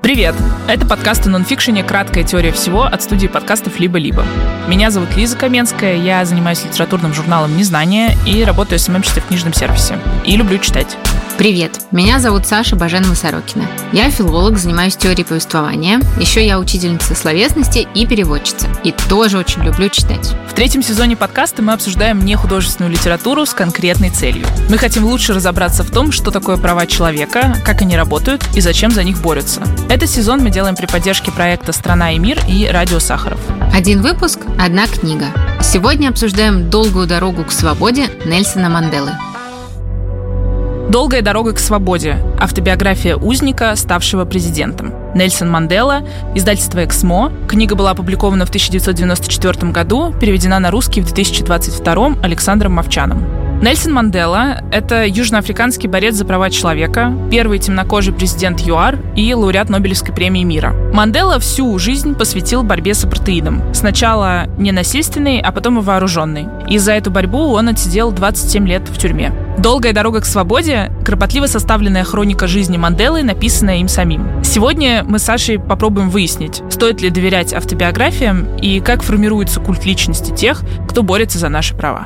Привет! Это подкаст о нонфикшене «Краткая теория всего» от студии подкастов «Либо-либо». Меня зовут Лиза Каменская, я занимаюсь литературным журналом «Незнание» и работаю СММщицей в книжном сервисе. И люблю читать. Привет! Меня зовут Саша Баженова-Сорокина. Я филолог, занимаюсь теорией повествования. Еще я учительница словесности и переводчица. И тоже очень люблю читать. В третьем сезоне подкаста мы обсуждаем нехудожественную литературу с конкретной целью. Мы хотим лучше разобраться в том, что такое права человека, как они работают и зачем за них борются. Этот сезон мы делаем при поддержке проекта «Страна и мир» и «Радио Сахаров». Один выпуск, одна книга. Сегодня обсуждаем «Долгую дорогу к свободе» Нельсона Манделы. «Долгая дорога к свободе» – автобиография узника, ставшего президентом. Нельсон Мандела, издательство «Эксмо». Книга была опубликована в 1994 году, переведена на русский в 2022 Александром Мовчаном. Нельсон Мандела – это южноафриканский борец за права человека, первый темнокожий президент ЮАР и лауреат Нобелевской премии мира. Мандела всю жизнь посвятил борьбе с апартеидом. Сначала ненасильственной, а потом и вооруженной. И за эту борьбу он отсидел 27 лет в тюрьме. «Долгая дорога к свободе» – кропотливо составленная хроника жизни Манделы, написанная им самим. Сегодня мы с Сашей попробуем выяснить, стоит ли доверять автобиографиям и как формируется культ личности тех, кто борется за наши права.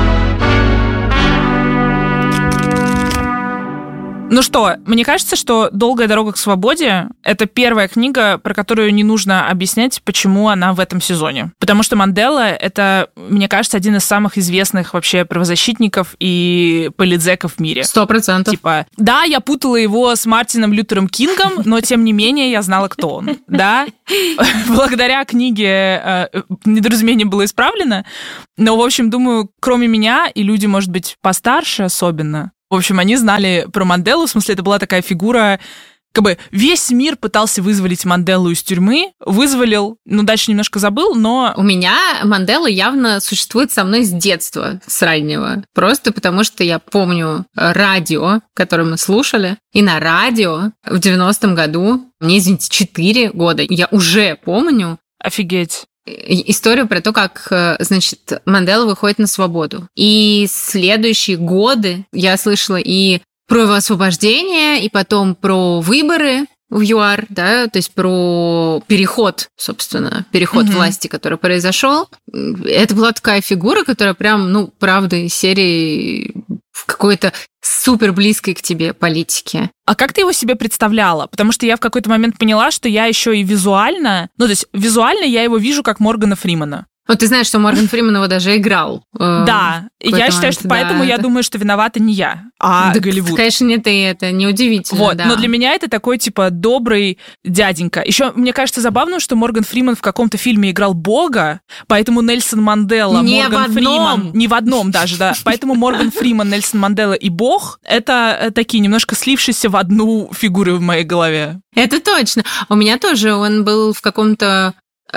Ну что, мне кажется, что «Долгая дорога к свободе» — это первая книга, про которую не нужно объяснять, почему она в этом сезоне. Потому что Мандела — это, мне кажется, один из самых известных вообще правозащитников и политзеков в мире. 100%. Типа, да, я путала его с Мартином Лютером Кингом, но тем не менее я знала, кто он. Да, благодаря книге недоразумение было исправлено. Но, в общем, думаю, кроме меня и люди, может быть, постарше особенно, в общем, они знали про Манделу, в смысле, это была такая фигура, как бы весь мир пытался вызволить Манделу из тюрьмы, вызволил, дальше немножко забыл, но... У меня Мандела явно существует со мной с детства, с раннего, просто потому что я помню радио, которое мы слушали, и на радио в 90-м году, мне, извините, 4 года, я уже помню... Офигеть. Историю про то, как, значит, Мандела выходит на свободу. И следующие годы я слышала и про его освобождение, и потом про выборы в ЮАР, да, то есть про переход, собственно, власти, который произошел. Это была такая фигура, которая прям, правда, из серии в какой-то супер близкой к тебе политике. А как ты его себе представляла? Потому что я в какой-то момент поняла, что я еще и визуально... визуально я его вижу как Моргана Фримена. Вот ты знаешь, что Морган Фриман его даже играл. Да, и я считаю, что поэтому я думаю, что виновата не я, а Голливуд. Конечно, не ты, это неудивительно. Вот, да. Но для меня это такой, добрый дяденька. Еще мне кажется забавным, что Морган Фриман в каком-то фильме играл Бога, поэтому Нельсон Мандела, Морган Фриман... Не в одном даже, да. Поэтому Морган Фриман, Нельсон Мандела и Бог — это такие немножко слившиеся в одну фигуры в моей голове. Это точно. У меня тоже он был в каком-то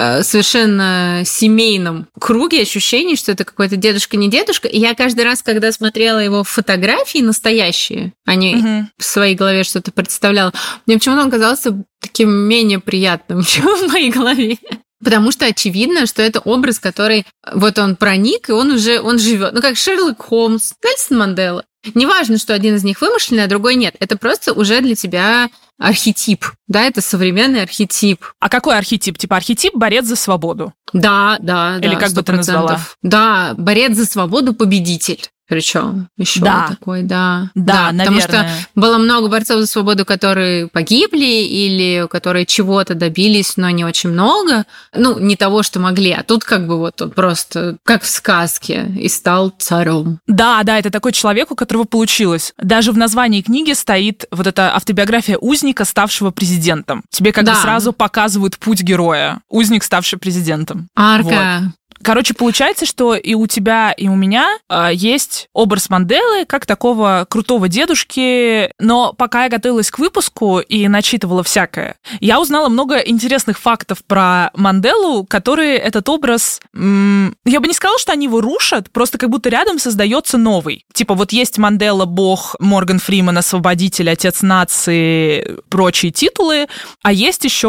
совершенно семейном круге ощущений, что это какой-то дедушка-не дедушка. И я каждый раз, когда смотрела его фотографии настоящие, а не в своей голове что-то представляла, мне почему-то он казался таким менее приятным, чем в моей голове. Потому что очевидно, что это образ, который вот он проник, и он живет. Как Шерлок Холмс, Нельсон Мандела. Неважно, что один из них вымышленный, а другой нет. Это просто уже для тебя архетип. Да, это современный архетип. А какой архетип? Архетип борец за свободу. Да. Или как 100%. Бы ты назвала? Да, борец за свободу, победитель. Причем еще такой, да. Да, наверное. Потому что было много борцов за свободу, которые погибли или которые чего-то добились, но не очень много. Не того, что могли. А тут он просто, как в сказке, и стал царем. Да, это такой человек, у которого получилось. Даже в названии книги стоит вот эта автобиография узника, ставшего президентом. Тебе бы сразу показывают путь героя. Узник, ставший президентом. Арка. Вот. Короче, получается, что и у тебя, и у меня есть образ Манделы как такого крутого дедушки, но пока я готовилась к выпуску и начитывала всякое, я узнала много интересных фактов про Манделу, которые этот образ... я бы не сказала, что они его рушат, просто как будто рядом создается новый. Вот есть Мандела, Бог, Морган Фриман, освободитель, отец нации, прочие титулы, а есть еще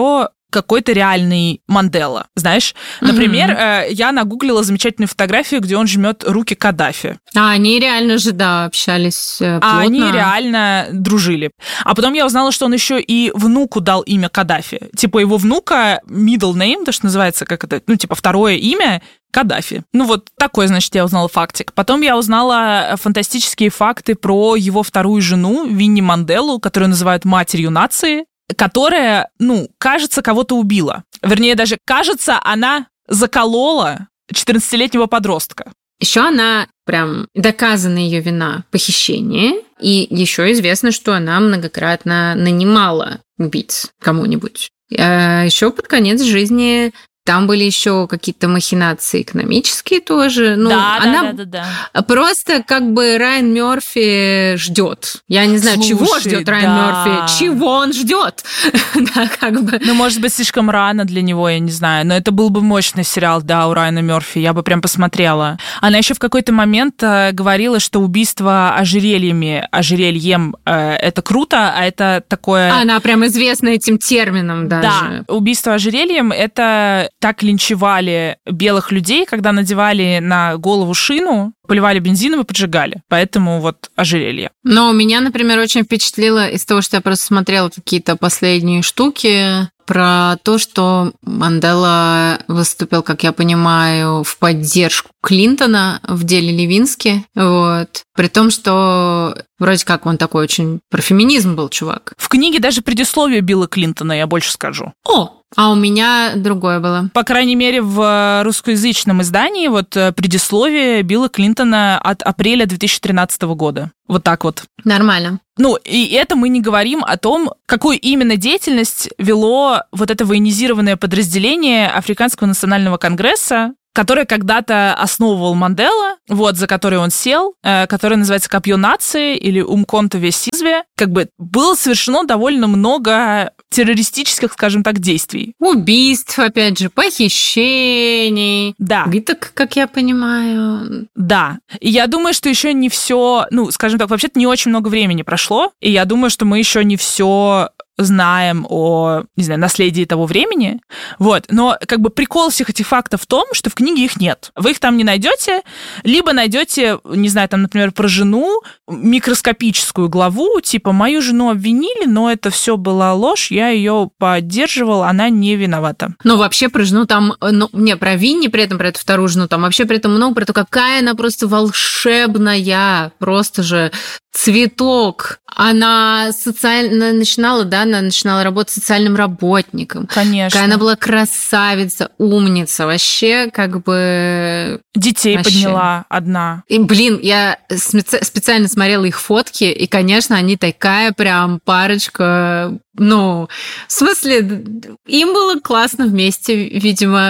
какой-то реальный Мандела, знаешь? Например, я нагуглила замечательную фотографию, где он жмет руки Каддафи. Они реально же, да, общались плотно. Они реально дружили. А потом я узнала, что он еще и внуку дал имя Каддафи. Типа его внука middle name, то, что называется, как это, второе имя Каддафи. Вот такой, значит, я узнала фактик. Потом я узнала фантастические факты про его вторую жену, Винни Манделу, которую называют матерью нации, которая, кажется, кого-то убила. Вернее, даже, кажется, она заколола 14-летнего подростка. Еще она прям доказана ее вина похищения, и еще известно, что она многократно нанимала убийц кому-нибудь. А еще под конец жизни там были еще какие-то махинации экономические тоже. Да. Просто как бы Райан Мёрфи ждет. Я не знаю, чего ждет Райан Мёрфи, чего он ждет. Да, как бы. Может быть, слишком рано для него, я не знаю. Но это был бы мощный сериал, да, у Райана Мёрфи. Я бы прям посмотрела. Она еще в какой-то момент говорила, что убийство ожерельем это круто, а это такое... Она прям известна этим термином даже. Да, убийство ожерельем это... Так линчевали белых людей, когда надевали на голову шину, поливали бензином и поджигали. Поэтому ожерелье. Но меня, например, очень впечатлило из того, что я просто смотрела какие-то последние штуки про то, что Мандела выступил, как я понимаю, в поддержку Клинтона в деле Левински. При том, что вроде как он такой очень про феминизм был чувак. В книге даже предисловие Билла Клинтона, я больше скажу. А у меня другое было. По крайней мере, в русскоязычном издании предисловие Билла Клинтона от апреля 2013 года. Вот так вот. Нормально. И это мы не говорим о том, какую именно деятельность вело это военизированное подразделение Африканского национального конгресса, который когда-то основывал Мандела, за который он сел, который называется «Копье нации» или «Умконто Весизве». Было совершено довольно много террористических, скажем так, действий. Убийств, опять же, похищений. Да. Убиток, как я понимаю. Да. И я думаю, что еще не все, скажем так, вообще-то не очень много времени прошло, и я думаю, что мы еще не все знаем о, наследии того времени. Но прикол всех этих фактов в том, что в книге их нет. Вы их там не найдете, либо найдете, например, про жену микроскопическую главу, типа «Мою жену обвинили, но это все была ложь, я ее поддерживал, она не виновата». Но вообще про жену там, про Винни, при этом про эту вторую жену, там вообще при этом много, про то, какая она просто волшебная, просто же цветок. Она начинала работать социальным работником. Конечно. Какая она была красавица, умница. Вообще, Детей подняла одна. И, я специально смотрела их фотки, и, конечно, они такая прям парочка... в смысле, им было классно вместе, видимо,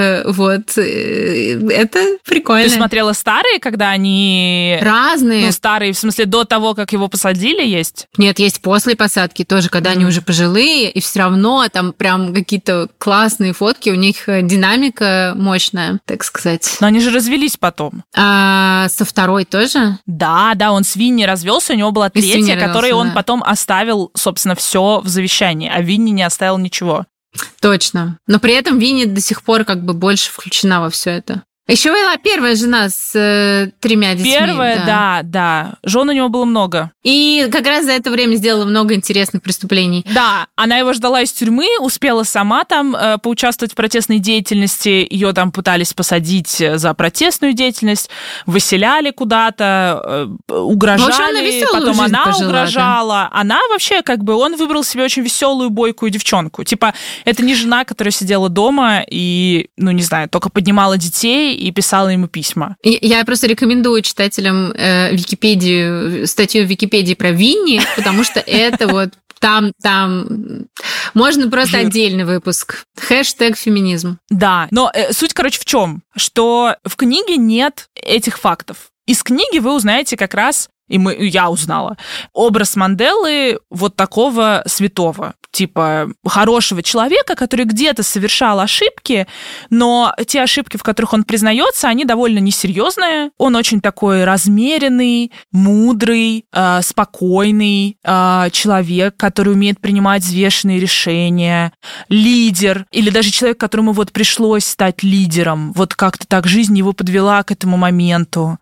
это прикольно. Ты смотрела старые, когда они... Разные. Старые, в смысле, до того, как его посадили, есть? Нет, есть после посадки тоже, когда они уже пожилые, и все равно там прям какие-то классные фотки, у них динамика мощная, так сказать. Но они же развелись потом. А со второй тоже? Да, он с Винни развелся, у него была третья, которой он потом оставил, собственно, все в завещании, а Винни не оставил ничего. Точно. Но при этом Винни до сих пор больше включена во все это. Еще была первая жена с 3 детьми. Первая, да. Жен у него было много. И как раз за это время сделала много интересных преступлений. Да, она его ждала из тюрьмы, успела сама там поучаствовать в протестной деятельности. Ее там пытались посадить за протестную деятельность, выселяли куда-то, угрожали, потом она пожила, угрожала. Да. Она вообще, он выбрал себе очень веселую, бойкую девчонку. Типа, это не жена, которая сидела дома и, только поднимала детей и писала ему письма. Я просто рекомендую читателям статью в Википедии про Винни, потому что это там можно просто отдельный выпуск. #феминизм. Да, но суть, в чем? Что в книге нет этих фактов. Из книги вы узнаете как раз я узнала, образ Манделы вот такого святого, типа хорошего человека, который где-то совершал ошибки, но те ошибки, в которых он признается, они довольно несерьезные. Он очень такой размеренный, мудрый, спокойный человек, который умеет принимать взвешенные решения, лидер, или даже человек, которому вот пришлось стать лидером, вот как-то так жизнь его подвела к этому моменту,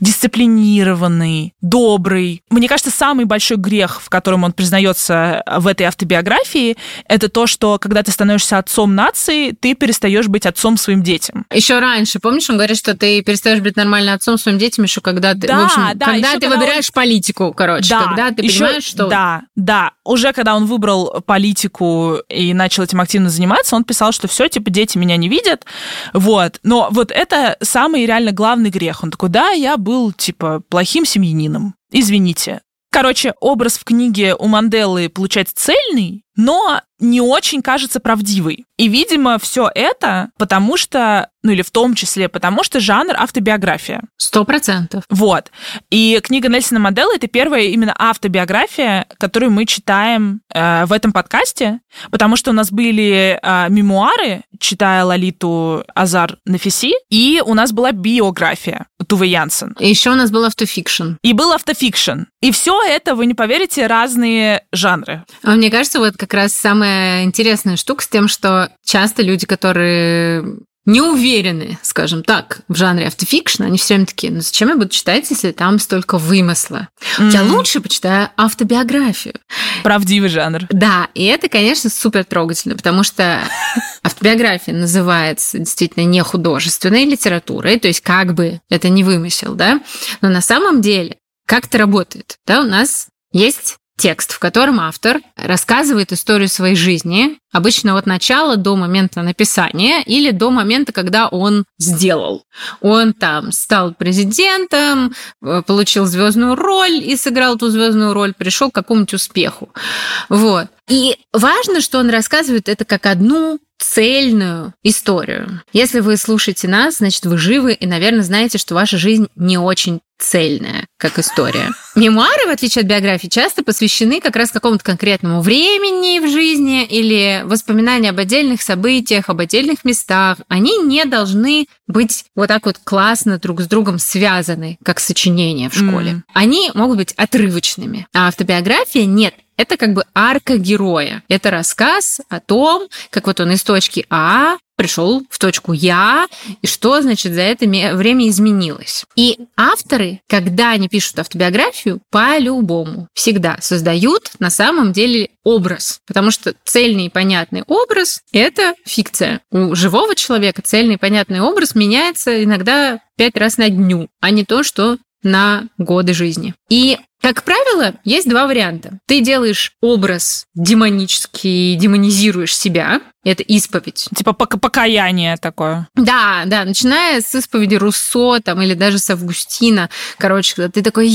дисциплинированный, добрый. Мне кажется, самый большой грех, в котором он признается в этой автобиографии, это то, что когда ты становишься отцом нации, ты перестаешь быть отцом своим детям. Еще раньше, помнишь, он говорит, что ты перестаешь быть нормальным отцом своим детям еще когда ты, когда ты выбираешь политику, когда ты понимаешь, что... Да, уже когда он выбрал политику и начал этим активно заниматься, он писал, что все, типа, дети меня не видят, вот. Но вот это самый реально главный грех. Он такой, я был, типа, плохим семьянином, извините. Короче, образ в книге у Манделы получается цельный, но не очень кажется правдивый. И, видимо, все это потому что, или в том числе потому что жанр автобиография. 100%. Вот. И книга Нельсона Манделы — это первая именно автобиография, которую мы читаем в этом подкасте, потому что у нас были мемуары, читая Лолиту Азар Нафиси, и у нас была биография Туве Янсен. И еще у нас был автофикшн. И был автофикшн. И все это, вы не поверите, разные жанры. А мне кажется, вот как раз самая интересная штука с тем, что часто люди, которые не уверены, скажем так, в жанре автофикшн, они все время такие, зачем я буду читать, если там столько вымысла? Я лучше почитаю автобиографию. Правдивый жанр. Да, и это, конечно, супер трогательно, потому что автобиография называется действительно не художественной литературой, то есть как бы это не вымысел, да? Но на самом деле как это работает? Да, у нас есть текст, в котором автор рассказывает историю своей жизни, обычно от начала до момента написания или до момента, когда он сделал. Он там стал президентом, получил звездную роль и сыграл эту звездную роль, пришел к какому-нибудь успеху. Вот. И важно, что он рассказывает это как одну цельную историю. Если вы слушаете нас, значит, вы живы и, наверное, знаете, что ваша жизнь не очень цельная, как история. Мемуары, в отличие от биографии, часто посвящены как раз какому-то конкретному времени в жизни или воспоминания об отдельных событиях, об отдельных местах. Они не должны быть вот так вот классно друг с другом связаны, как сочинения в школе. Они могут быть отрывочными. А автобиография нет. Это как бы арка героя. Это рассказ о том, как вот он из точки А пришел в точку Я, и что, значит, за это время изменилось. И авторы, когда они пишут автобиографию, по-любому всегда создают на самом деле образ, потому что цельный и понятный образ — это фикция. У живого человека цельный и понятный образ меняется иногда 5 раз на дню, а не то, что на годы жизни. И как правило, есть 2 варианта. Ты делаешь образ демонический, демонизируешь себя. Это исповедь. Типа покаяние такое. Да, начиная с исповеди Руссо там, или даже с Августина. Короче, когда ты такой,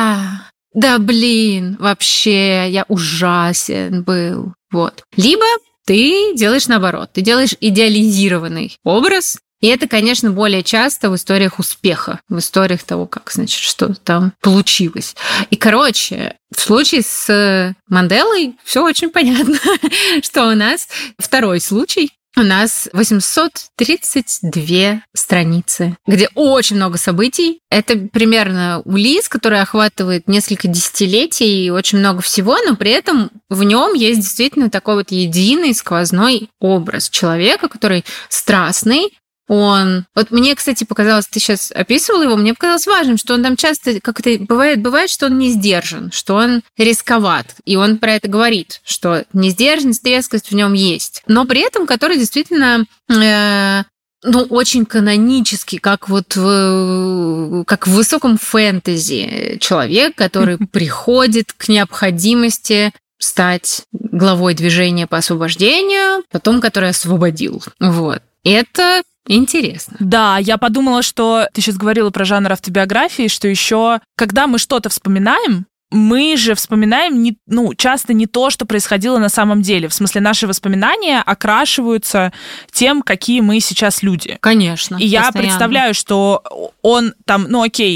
вообще, я ужасен был. Вот. Либо ты делаешь наоборот. Ты делаешь идеализированный образ. И это, конечно, более часто в историях успеха, в историях того, как, значит, что там получилось. И, короче, в случае с Манделой все очень понятно, что у нас второй случай. У нас 832 страницы, где очень много событий. Это примерно Улисс, который охватывает несколько десятилетий и очень много всего, но при этом в нем есть действительно такой вот единый сквозной образ человека, который страстный. Вот мне, кстати, показалось, ты сейчас описывала его, мне показалось важным, что он там часто, как это бывает, что он не сдержан, что он рисковат, и он про это говорит, что несдержанность, резкость в нем есть, но при этом, который действительно очень канонический, как в высоком фэнтези человек, который приходит к необходимости стать главой движения по освобождению, потом который освободил. Вот. Это интересно. Да, я подумала, что ты сейчас говорила про жанр автобиографии, что еще, когда мы что-то вспоминаем, мы же вспоминаем часто не то, что происходило на самом деле. В смысле, наши воспоминания окрашиваются тем, какие мы сейчас люди. Конечно. И я представляю, что он там,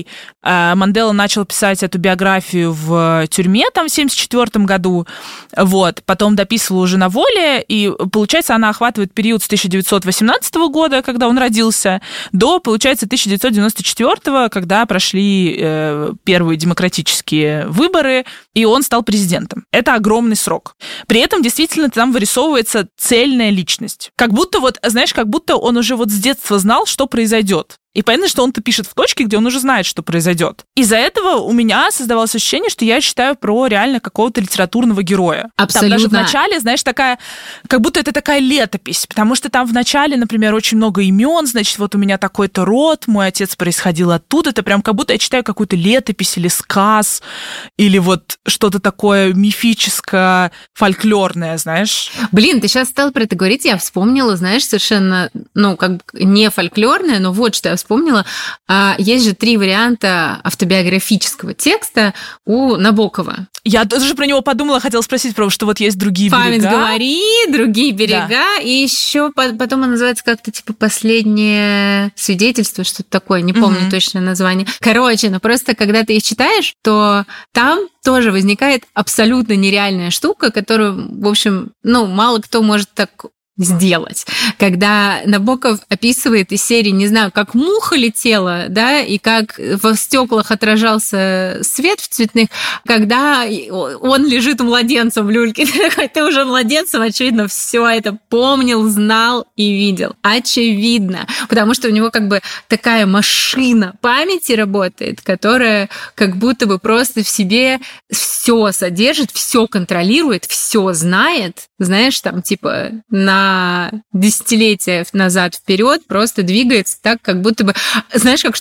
Мандела начал писать эту биографию в тюрьме там в 1974 году, вот, потом дописывал уже на воле, и, получается, она охватывает период с 1918 года, когда он родился, до, получается, 1994, когда прошли первые демократические выборы, и он стал президентом. Это огромный срок. При этом действительно там вырисовывается цельная личность. Как будто вот, знаешь, как будто он уже вот с детства знал, что произойдет. И понятно, что он-то пишет в точке, где он уже знает, что произойдет. Из-за этого у меня создавалось ощущение, что я читаю про реально какого-то литературного героя. Абсолютно. Там даже в начале, знаешь, такая, как будто это такая летопись, потому что там в начале, например, очень много имен, значит, вот у меня такой-то род, мой отец происходил оттуда, это прям как будто я читаю какую-то летопись или сказ, или вот что-то такое мифическое, фольклорное, знаешь. Блин, ты сейчас стал про это говорить, я вспомнила, знаешь, совершенно, как бы не фольклорное, но вот что я вспомнила. Есть же 3 варианта автобиографического текста у Набокова. Я даже про него подумала, хотела спросить, потому что вот есть другие «Память берега». говорит», «Другие берега», да. И еще потом он называется как-то типа «Последнее свидетельство», что-то такое, не помню точное название. Короче, просто когда ты их читаешь, то там тоже возникает абсолютно нереальная штука, которую, в общем, мало кто может так сделать. Когда Набоков описывает из серии, не знаю, как муха летела, да, и как в стеклах отражался свет в цветных, когда он лежит младенцем в люльке. Ты уже младенцем, очевидно, все это помнил, знал и видел. Очевидно. Потому что у него как бы такая машина памяти работает, которая как будто бы просто в себе все содержит, все контролирует, все знает. Знаешь, там типа на десятилетия назад вперед просто двигается так, как будто бы, знаешь, как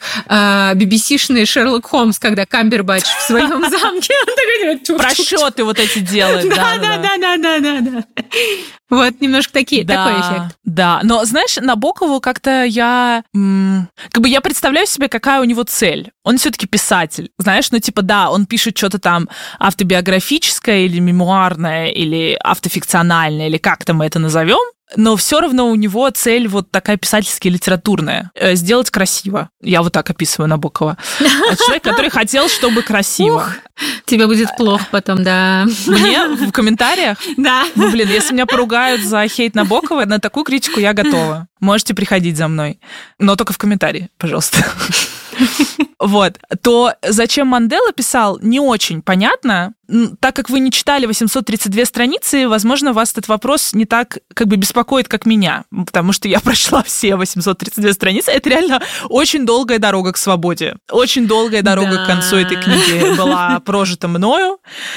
BBC-шный Шерлок Холмс, когда Камбербэтч в своем замке. Просчеты вот эти делает. Да. Вот, немножко такой эффект. Да, но, знаешь, Набокову как-то я представляю себе, какая у него цель. Он все-таки писатель, знаешь, он пишет что-то там автобиографическое или мемуарное, или автофикциональное, или как-то мы это назовем, но все равно у него цель вот такая писательская, литературная. Сделать красиво. Я вот так описываю Набокова. Человек, который хотел, чтобы красиво. Тебе будет плохо потом, да. Мне? В комментариях? Да. Если меня поругают за хейт Набокова, на такую критику я готова. Можете приходить за мной. Но только в комментарии, пожалуйста. Вот. То зачем Мандела писал, не очень понятно. Так как вы не читали 832 страницы, возможно, вас этот вопрос не так беспокоит, как меня. Потому что я прочла все 832 страницы. Это реально очень долгая дорога к свободе. Очень долгая дорога к концу этой книги была прожита мною.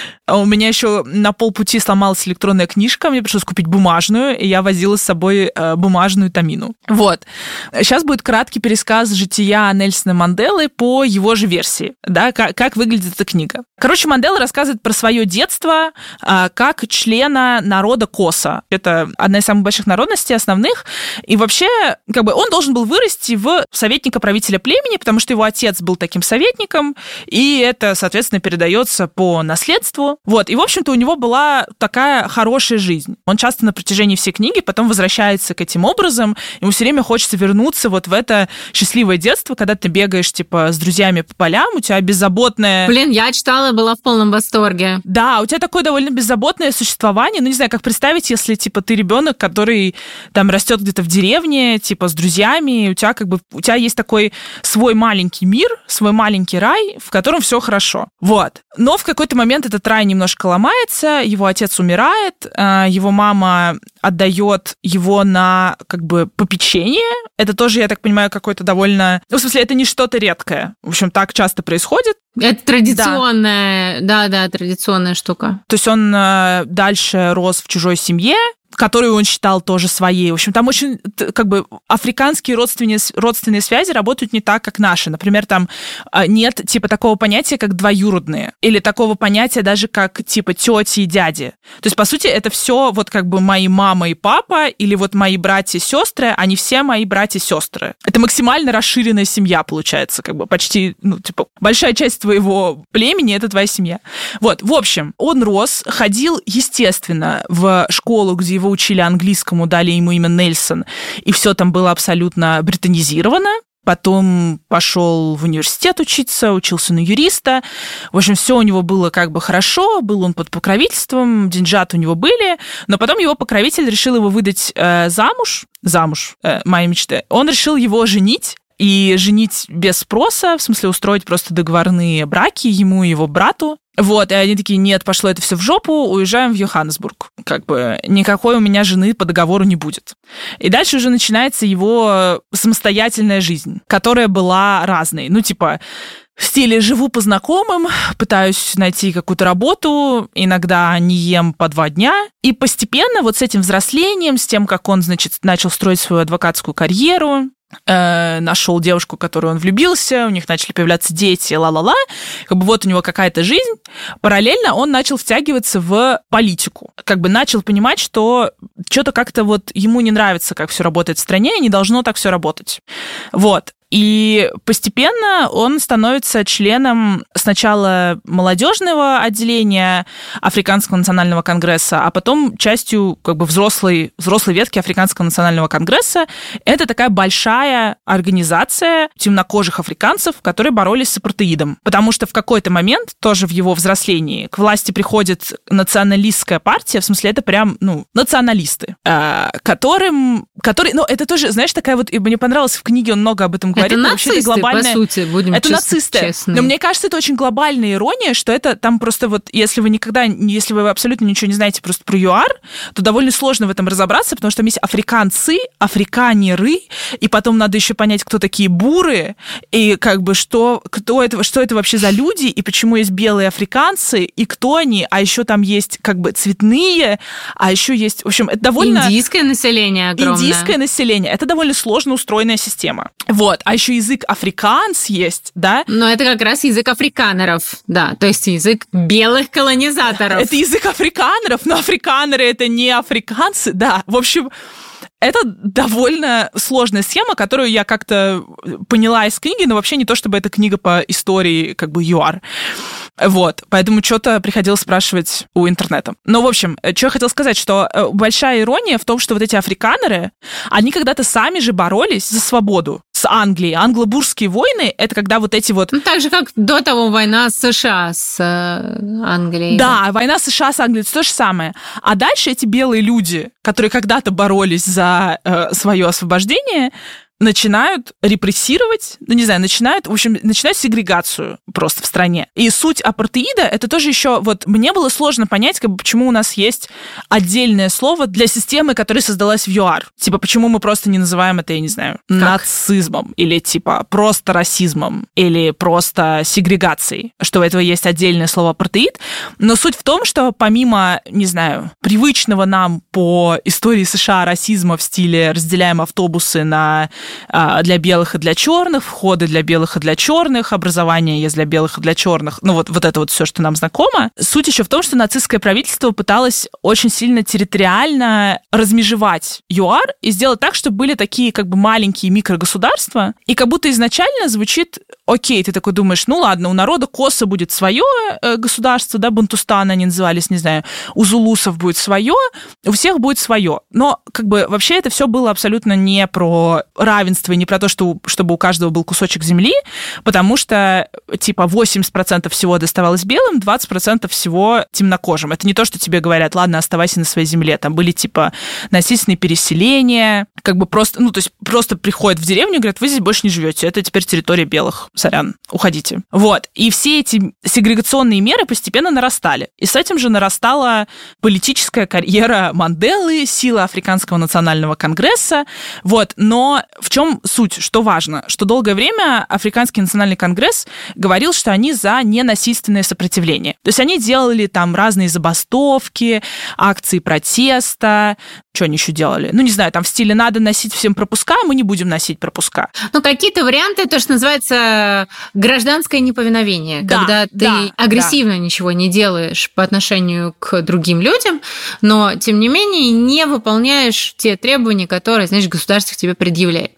У меня еще на полпути сломалась электронная книжка, мне пришлось купить бумажную, и я возила с собой бумажную томину. Вот. Сейчас будет краткий пересказ жития Нельсона Манделы по его же версии, да, как выглядит эта книга. Короче, Мандела рассказывает про свое детство как члена народа Коса. Это одна из самых больших народностей, основных. И вообще, он должен был вырасти в советника правителя племени, потому что его отец был таким советником, и это, соответственно, передается по наследству. Вот. И, в общем-то, у него была такая хорошая жизнь. Он часто на протяжении всей книги потом возвращается к этим образам, ему все время хочется вернуться вот в это счастливое детство, когда ты бегаешь, с друзьями по полям, у тебя беззаботное... Блин, я читала, была в полном восторге. Да, у тебя такое довольно беззаботное существование. Не знаю, как представить, если, ты ребенок, который там растет где-то в деревне, с друзьями, у тебя есть такой свой маленький мир, свой маленький рай, в котором все хорошо. Вот. Но в какой-то момент этот рай немножко ломается, его отец умирает, его мама отдает его на попечение. Это тоже, я так понимаю, какое-то довольно... в смысле, это не что-то редкое. В общем, так часто происходит. Это традиционная, да, традиционная штука. То есть он дальше рос в чужой семье, которую он считал тоже своей. В общем, там очень, африканские родственные связи работают не так, как наши. Например, там нет, такого понятия, как двоюродные. Или такого понятия даже, как, тети и дяди. То есть, по сути, это все мои мама и папа, или вот мои братья и сестры, они все мои братья и сестры. Это максимально расширенная семья, получается, почти, большая часть твоего племени — это твоя семья. Вот, в общем, он рос, ходил, естественно, в школу, где его учили английскому, дали ему имя Нельсон, и все там было абсолютно британизировано. потом пошел в университет учился на юриста. В общем, все у него было как бы хорошо, был он под покровительством, деньжат у него были, но потом его покровитель решил его выдать замуж, моя мечта. Он решил его женить, и женить без спроса, в смысле устроить просто договорные браки ему и его брату. Вот, и они такие: нет, пошло это все в жопу, уезжаем в Йоханнесбург. Как бы никакой у меня жены по договору не будет. И дальше уже начинается его самостоятельная жизнь, которая была разной. Ну, типа, в стиле живу по знакомым, пытаюсь найти какую-то работу, иногда не ем по 2 дня. И постепенно вот с этим взрослением, с тем, как он, значит, начал строить свою адвокатскую карьеру, нашел девушку, в которую он влюбился, у них начали появляться дети, ла-ла-ла. Как бы вот у него какая-то жизнь. Параллельно он начал втягиваться в политику. Как бы начал понимать, что что-то как-то вот ему не нравится, как все работает в стране, и не должно так все работать. Вот. И постепенно он становится членом сначала молодежного отделения Африканского национального конгресса, а потом частью как бы взрослой ветки Африканского национального конгресса. Это такая большая организация темнокожих африканцев, которые боролись с апартеидом. Потому что в какой-то момент, тоже в его взрослении, к власти приходит националистская партия, в смысле это прям, националисты, которые, это тоже, знаешь, такая вот, и мне понравилось в книге, он много об этом говорит. Это нацисты, по сути, будем это нацисты. Честны. Но мне кажется, это очень глобальная ирония, что это там просто вот, если вы абсолютно ничего не знаете просто про ЮАР, то довольно сложно в этом разобраться, потому что там есть африканцы, африканеры, и потом надо еще понять, кто такие буры, и как бы что это вообще за люди, и почему есть белые африканцы, и кто они, а еще там есть как бы цветные, а еще есть, в общем, это довольно... Индийское население огромное. Индийское население. Это довольно сложно устроенная система. Вот. А еще язык африканс есть, да? Но это как раз язык африканеров, да, то есть язык белых колонизаторов. Это язык африканеров, но африканеры — это не африканцы, да. В общем, это довольно сложная схема, которую я как-то поняла из книги, но вообще не то, чтобы это книга по истории как бы ЮАР. Вот, поэтому что-то приходилось спрашивать у интернета. Но, в общем, что я хотела сказать, что большая ирония в том, что вот эти африканеры, они когда-то сами же боролись за свободу с Англией. Англо-бурские войны — это когда вот эти вот... так же, как до того война США с Англией. Да, война США с Англией — это то же самое. А дальше эти белые люди, которые когда-то боролись за свое освобождение, начинают репрессировать, начинают сегрегацию просто в стране. И суть апартеида — это тоже еще... Вот мне было сложно понять, как бы, почему у нас есть отдельное слово для системы, которая создалась в ЮАР. Типа, почему мы просто не называем это, я не знаю, нацизмом, или типа просто расизмом, или просто сегрегацией, что у этого есть отдельное слово апартеид. Но суть в том, что помимо, не знаю, привычного нам по истории США расизма в стиле разделяем автобусы для белых и для черных, входы для белых и для черных, образование есть для белых и для черных, вот это вот все, что нам знакомо. Суть еще в том, что нацистское правительство пыталось очень сильно территориально размежевать ЮАР и сделать так, чтобы были такие как бы маленькие микрогосударства, и как будто изначально звучит окей, ты такой думаешь, ладно, у народа Коса будет свое государство, да, Бантустан они назывались, не знаю, у зулусов будет свое, у всех будет свое. Но как бы вообще это все было абсолютно не про равенство и не про то, чтобы у каждого был кусочек земли, потому что типа 80% всего доставалось белым, 20% всего темнокожим. Это не то, что тебе говорят, ладно, оставайся на своей земле. Там были типа насильственные переселения, как бы просто, то есть просто приходят в деревню и говорят, вы здесь больше не живете, это теперь территория белых. Сорян, уходите. Вот. И все эти сегрегационные меры постепенно нарастали. И с этим же нарастала политическая карьера Манделы, сила Африканского национального конгресса. Вот. Но в чем суть? Что важно? Что долгое время Африканский национальный конгресс говорил, что они за ненасильственное сопротивление. То есть они делали там разные забастовки, акции протеста. Что они еще делали? Не знаю, там в стиле надо носить всем пропуска, мы не будем носить пропуска. Какие-то варианты, то, что называется гражданское неповиновение, да, когда ты агрессивно ничего не делаешь по отношению к другим людям, но, тем не менее, не выполняешь те требования, которые, государство к тебе предъявляет.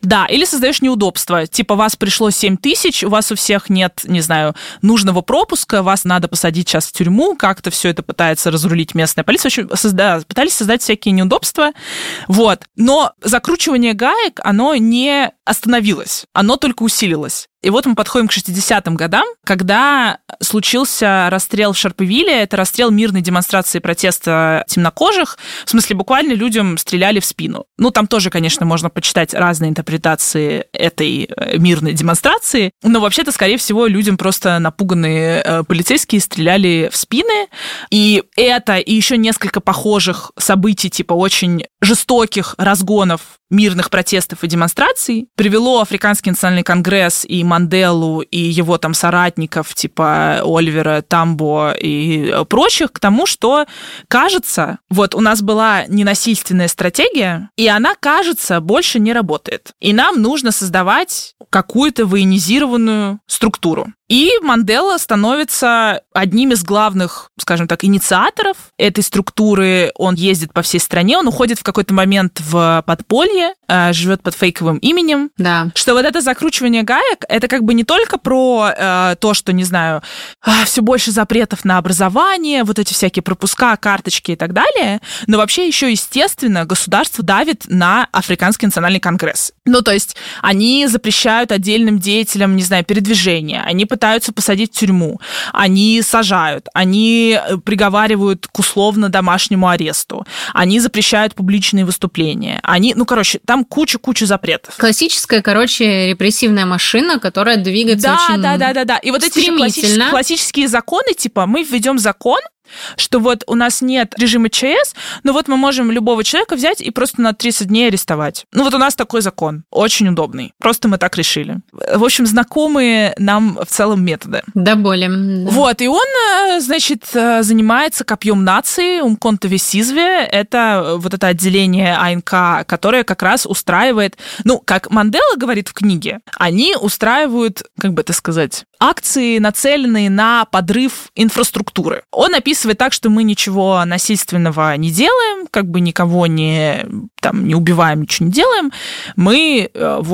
Да, или создаешь неудобства. Типа, вас пришло 7 тысяч, у вас у всех нет, не знаю, нужного пропуска, вас надо посадить сейчас в тюрьму, как-то все это пытается разрулить местная полиция. В общем, пытались создать всякие неудобства. Вот. Но закручивание гаек, оно не остановилось, оно только усилилось. И вот мы подходим к 60-м годам, когда случился расстрел в Шарпевилле. Это расстрел мирной демонстрации протеста темнокожих. В смысле, буквально людям стреляли в спину. Ну, там тоже, конечно, можно почитать разные интерпретации этой мирной демонстрации. Но вообще-то, скорее всего, людям просто напуганные полицейские стреляли в спины. И это, и еще несколько похожих событий, типа очень жестоких разгонов мирных протестов и демонстраций привело Африканский национальный конгресс и Манделу, и его там соратников, типа Оливера Тамбо и прочих, к тому, что, кажется, вот у нас была ненасильственная стратегия, и она, кажется, больше не работает. И нам нужно создавать какую-то военизированную структуру. И Мандела становится одним из главных, скажем так, инициаторов этой структуры. Он ездит по всей стране, он уходит в какой-то момент в подполье, живет под фейковым именем. Да. Что вот это закручивание гаек, это как бы не только про то, что, не знаю, все больше запретов на образование, вот эти всякие пропуска, карточки и так далее, но вообще еще, естественно, государство давит на Африканский национальный конгресс. Ну, то есть они запрещают отдельным деятелям, не знаю, передвижение, они пытаются посадить в тюрьму, они сажают, они приговаривают к условно-домашнему аресту, они запрещают публичные выступления, они, ну, короче, там куча такая классическая, репрессивная машина, которая двигается очень Да. И вот эти же классические законы, типа, мы введем закон, что вот у нас нет режима ЧС, но вот мы можем любого человека взять и просто на 30 дней арестовать. Ну вот у нас такой закон, очень удобный. Просто мы так решили. В общем, знакомые нам в целом методы. До боли. Да. Вот, и он, значит, занимается копьем нации, Умконто Весизве. Это вот это отделение АНК, которое как раз устраивает, ну, как Мандела говорит в книге, они устраивают, как бы это сказать, акции, нацеленные на подрыв инфраструктуры. Он описывает так, что мы ничего насильственного не делаем, как бы никого не убиваем, ничего не делаем. Мы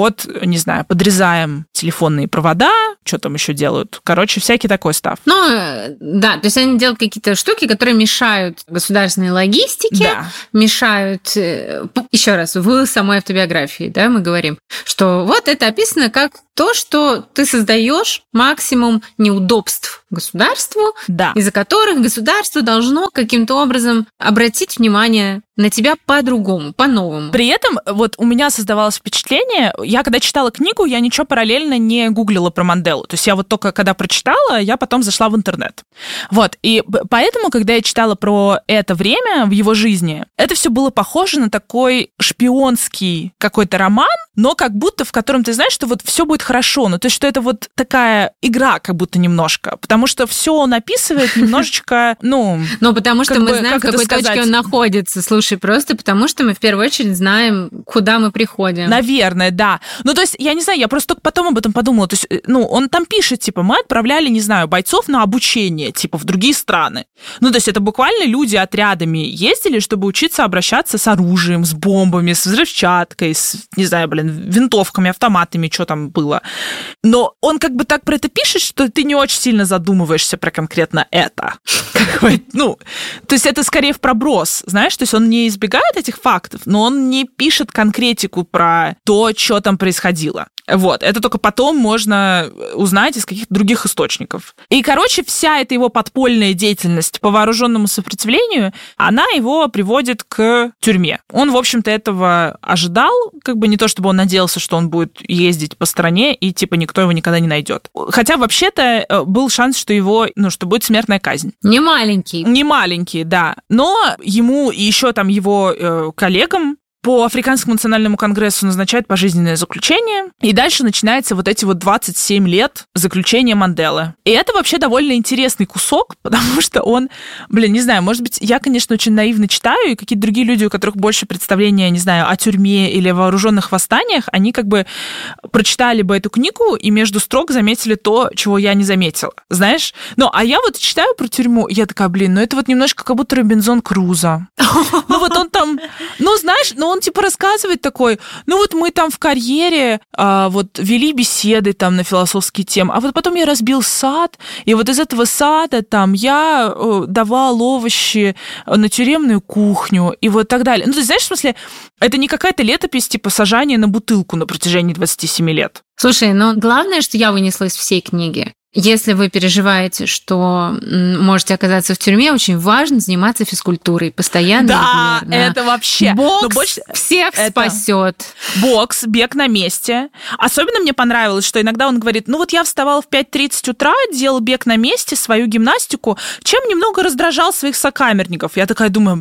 не знаю, подрезаем телефонные провода, что там еще делают. Короче, всякий такой став. Ну, да, то есть они делают какие-то штуки, которые мешают государственной логистике, мешают, еще раз, в самой автобиографии, да, мы говорим, что вот это описано как то, что ты создаешь максимум неудобств государству, из-за которых государство должно каким-то образом обратить внимание на тебя по-другому, по-новому. При этом вот у меня создавалось впечатление, я когда читала книгу, я ничего параллельно не гуглила про Манделу. То есть я вот только когда прочитала, я потом зашла в интернет. Вот, и поэтому, когда я читала про это время в его жизни, это все было похоже на такой шпионский какой-то роман, но как будто в котором ты знаешь, что вот все будет хорошо. Ну, то есть что это вот такая игра как будто немножко, потому что все он описывает немножечко, Ну, потому что мы знаем, в какой точке он находится. Слушай, просто потому что мы в первую очередь знаем, куда мы приходим. Наверное, да. Ну, то есть, я не знаю, я просто только потом об этом подумала. То есть, он там пишет, типа, мы отправляли, не знаю, бойцов на обучение, типа, в другие страны. Ну, то есть, это буквально люди отрядами ездили, чтобы учиться обращаться с оружием, с бомбами, с взрывчаткой, с, не знаю, винтовками, автоматами, что там было. Но он как бы так про это пишет, что ты не очень сильно задумываешься про конкретно это. То есть, это скорее в проброс, знаешь, то есть, он не избегает этих фактов, но он не пишет конкретику про то, что там происходило. Вот, это только потом можно узнать из каких-то других источников. И, короче, вся эта его подпольная деятельность по вооруженному сопротивлению, она его приводит к тюрьме. Он, в общем-то, этого ожидал, как бы не то, чтобы он надеялся, что он будет ездить по стране, и, типа, никто его никогда не найдет. Хотя, вообще-то, был шанс, что что будет смертная казнь. Не маленький. Не маленький, да. Но ему и еще там его коллегам по Африканскому национальному конгрессу назначают пожизненное заключение, и дальше начинается вот эти вот 27 лет заключения Манделы. И это вообще довольно интересный кусок, потому что он, не знаю, может быть, я, конечно, очень наивно читаю, и какие-то другие люди, у которых больше представления, не знаю, о тюрьме или вооруженных восстаниях, они как бы прочитали бы эту книгу и между строк заметили то, чего я не заметила, знаешь? А я вот читаю про тюрьму, и я такая, это вот немножко как будто Робинзон Крузо. Вот он там, знаешь, знаешь, он типа рассказывает такой, вот мы там в карьере вот вели беседы там на философские темы, а вот потом я разбил сад, и вот из этого сада там я давал овощи на тюремную кухню, и вот так далее. То есть, знаешь, в смысле, это не какая-то летопись типа сажания на бутылку на протяжении 27 лет. Слушай, главное, что я вынесла из всей книги. Если вы переживаете, что можете оказаться в тюрьме, очень важно заниматься физкультурой постоянно. Да, регулярно. это вообще... Бокс всех спасет. Бокс, бег на месте. Особенно мне понравилось, что иногда он говорит, я вставал в 5:30 утра, делал бег на месте, свою гимнастику, чем немного раздражал своих сокамерников. Я такая думаю,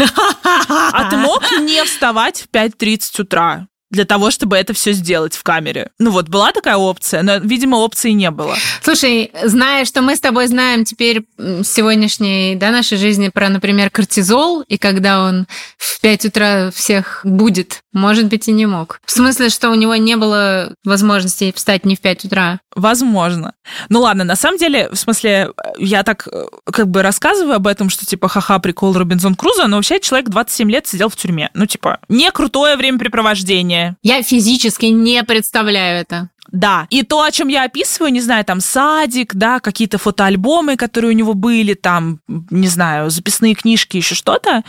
а ты мог не вставать в 5:30 утра? Для того, чтобы это все сделать в камере. Была такая опция, но, видимо, опции не было. Слушай, зная, что мы с тобой знаем теперь сегодняшней, нашей жизни про, например, кортизол, и когда он в 5 утра всех будет, может быть, и не мог. В смысле, что у него не было возможности встать не в 5 утра? Возможно. Ладно, на самом деле, в смысле, я так как бы рассказываю об этом, что типа ха-ха, прикол Робинзон Крузо, но вообще человек 27 лет сидел в тюрьме. Не крутое времяпрепровождение. Я физически не представляю это. Да, и то, о чем я описываю, не знаю, там садик, какие-то фотоальбомы, которые у него были, там, не знаю, записные книжки, еще что-то,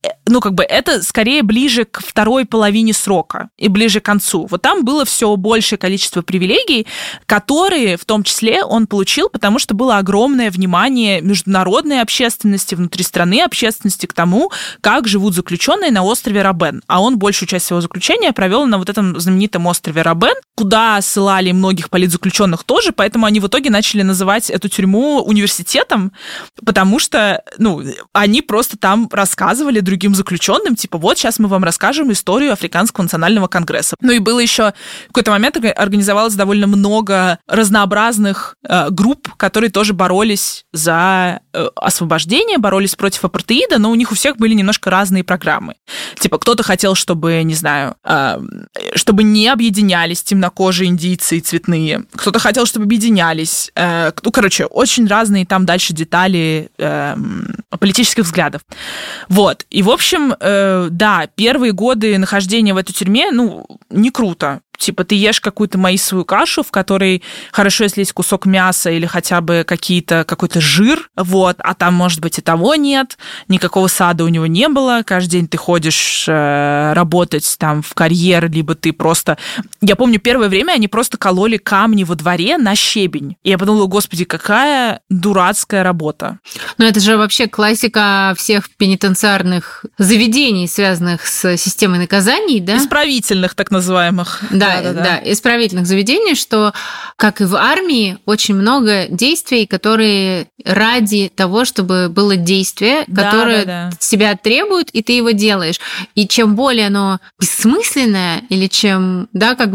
это скорее ближе к второй половине срока и ближе к концу. Вот там было все большее количество привилегий, которые, в том числе, он получил, потому что было огромное внимание международной общественности, внутри страны общественности к тому, как живут заключенные на острове Робен. А он большую часть своего заключения провел на вот этом знаменитом острове Робен, куда ссылали многих политзаключенных тоже, поэтому они в итоге начали называть эту тюрьму университетом, потому что, они просто там рассказывали другим заключенным, типа, вот сейчас мы вам расскажем историю Африканского национального конгресса. И было еще в какой-то момент организовалось довольно много разнообразных групп, которые тоже боролись за освобождение, боролись против апартеида, но у них у всех были немножко разные программы. Типа, кто-то хотел, чтобы, не знаю, чтобы не объединялись темнокожие индийцы и цветные. Кто-то хотел, чтобы объединялись. Очень разные там дальше детали политических взглядов. Вот. И, в общем, первые годы нахождения в этой тюрьме, не круто. Типа, ты ешь какую-то маисовую кашу, в которой хорошо, если есть кусок мяса или хотя бы какой-то жир, а там, может быть, и того нет, никакого сада у него не было, каждый день ты ходишь работать там в карьер, либо ты просто... Я помню, первое время они просто кололи камни во дворе на щебень. И я подумала, господи, какая дурацкая работа. Это же вообще классика всех пенитенциарных заведений, связанных с системой наказаний, да? Исправительных, так называемых. Да, исправительных заведений, что, как и в армии, очень много действий, которые ради того, чтобы было действие, которое тебя требует, и ты его делаешь. И чем более оно бессмысленное, или чем,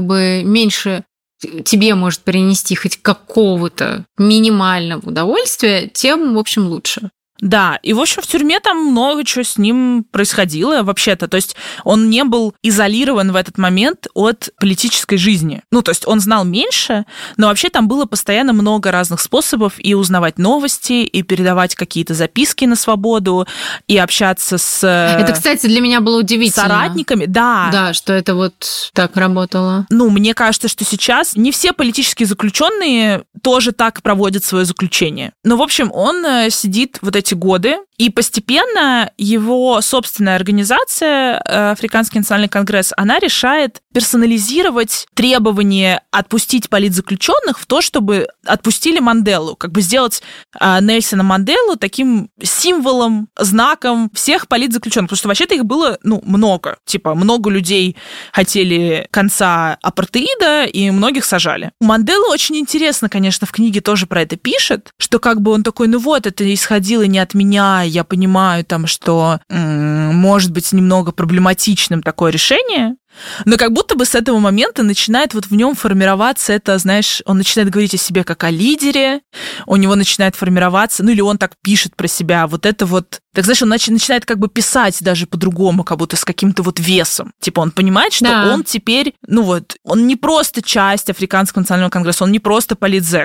меньше тебе может принести хоть какого-то минимального удовольствия, тем, в общем, лучше. Да, и, в общем, в тюрьме там много чего с ним происходило вообще-то. То есть он не был изолирован в этот момент от политической жизни. То есть он знал меньше, но вообще там было постоянно много разных способов и узнавать новости, и передавать какие-то записки на свободу, и общаться с... Это, кстати, для меня было удивительно. Соратниками, да. Да, что это вот так работало. Мне кажется, что сейчас не все политические заключенные тоже так проводят свое заключение. Но, в общем, он сидит вот эти годы, и постепенно его собственная организация, Африканский национальный конгресс, она решает персонализировать требования отпустить политзаключенных в то, чтобы отпустили Манделу, сделать Нельсона Манделу таким символом, знаком всех политзаключенных, потому что вообще-то их было, много. Типа, много людей хотели конца апартеида, и многих сажали. Мандела очень интересно, конечно, в книге тоже про это пишет, что он такой, это исходило не от меня, я понимаю там, что может быть немного проблематичным такое решение, но как будто бы с этого момента начинает в нем формироваться это, знаешь, он начинает говорить о себе как о лидере, у него начинает формироваться, или он так пишет про себя, так знаешь, он начинает писать даже по-другому, как будто с каким-то весом. Типа он понимает, что он теперь, он не просто часть Африканского национального конгресса, он не просто политзэк.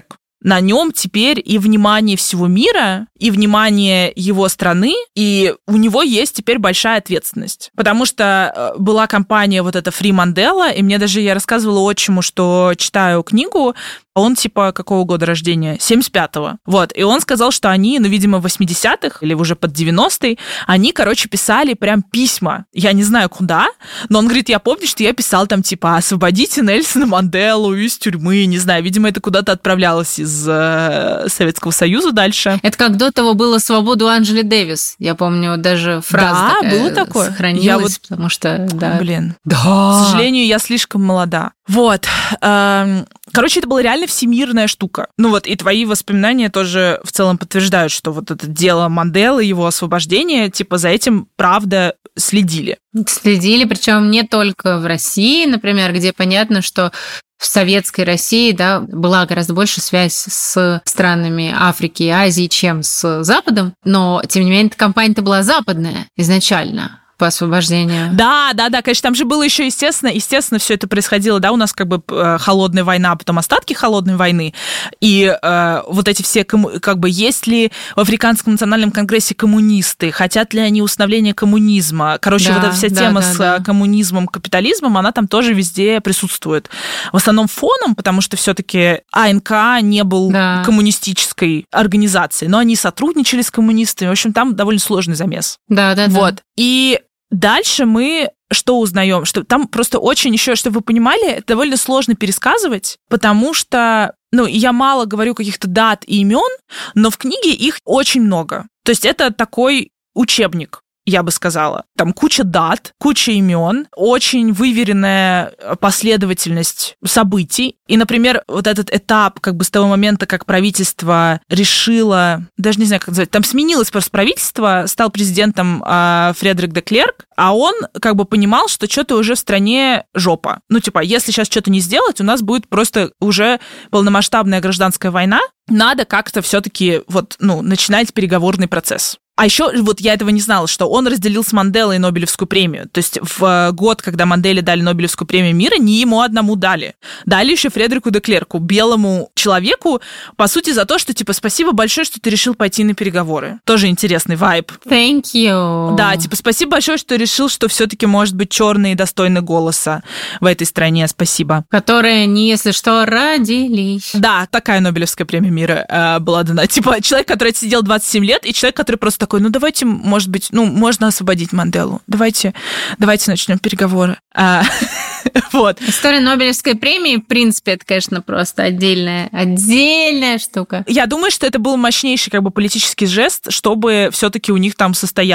на нем теперь и внимание всего мира, и внимание его страны, и у него есть теперь большая ответственность. Потому что была кампания вот эта Free Mandela, и мне даже, я рассказывала отчиму, что читаю книгу, он типа какого года рождения? 75-го. Вот. И он сказал, что они, видимо, в 80-х или уже под 90-е, они, писали прям письма. Я не знаю, куда, но он говорит, я помню, что я писал там типа «Освободите Нельсона Манделу из тюрьмы». Не знаю, видимо, это куда-то отправлялось из Советского Союза дальше. Это как до того было «Свободу Анджели Дэвис». Я помню, даже фраза такая было такое. Сохранилась, потому что, да. Блин. Да. К сожалению, я слишком молода. Вот. Это была реально всемирная штука. И твои воспоминания тоже в целом подтверждают, что вот это дело Манделы, его освобождение, типа за этим, правда, следили. Следили, причем не только в России, например, где понятно, что в советской России, да, была гораздо больше связь с странами Африки и Азии, чем с Западом, но, тем не менее, эта кампания-то была западная изначально. По освобождению. Да, конечно, там же было еще, естественно, все это происходило, да, у нас холодная война, потом остатки холодной войны, и вот эти все, есть ли в Африканском национальном конгрессе коммунисты, хотят ли они установления коммунизма, вот эта вся тема с коммунизмом, капитализмом, она там тоже везде присутствует. В основном фоном, потому что все-таки АНК не был коммунистической организацией, но они сотрудничали с коммунистами, в общем, там довольно сложный замес. Да. Вот, и дальше мы что узнаем? Что там просто очень еще, чтобы вы понимали, это довольно сложно пересказывать, потому что, я мало говорю каких-то дат и имен, но в книге их очень много. То есть это такой учебник, я бы сказала. Там куча дат, куча имен, очень выверенная последовательность событий. И, например, вот этот этап с того момента, как правительство решило, даже не знаю, как назвать, там сменилось просто правительство, стал президентом Фредерик де Клерк, а он понимал, что что-то уже в стране жопа. Если сейчас что-то не сделать, у нас будет просто уже полномасштабная гражданская война, надо как-то все-таки начинать переговорный процесс. А еще я этого не знала, что он разделил с Манделой Нобелевскую премию. То есть в год, когда Манделе дали Нобелевскую премию мира, не ему одному дали. Дали еще Фредерику де Клерку, белому человеку, по сути, за то, что, спасибо большое, что ты решил пойти на переговоры. Тоже интересный вайб. Thank you. Да, спасибо большое, что решил, что все-таки может быть черный и достойный голоса в этой стране. Спасибо. Которые они, если что, родились. Да, такая Нобелевская премия мира была дана. Человек, который отсидел 27 лет, и человек, который просто такой, давайте, может быть, можно освободить Манделу. Давайте начнем переговоры. Вот. История Нобелевской премии, в принципе, это, конечно, просто отдельная штука. Я думаю, что это был мощнейший политический жест, чтобы все-таки у них там состоялось